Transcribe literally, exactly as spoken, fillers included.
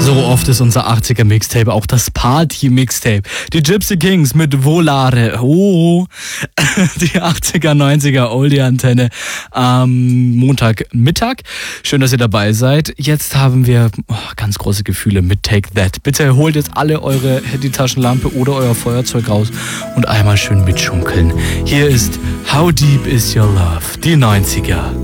So oft ist unser achtziger-Mixtape auch das Party-Mixtape. Die Gypsy Kings mit Volare. Oh, die achtziger, neunziger Oldie-Antenne am Montagmittag. Schön, dass ihr dabei seid. Jetzt haben wir oh, ganz große Gefühle mit Take That. Bitte holt jetzt alle eure Handy-Taschenlampe oder euer Feuerzeug raus und einmal schön mitschunkeln. Hier ist How Deep Is Your Love, die neunziger.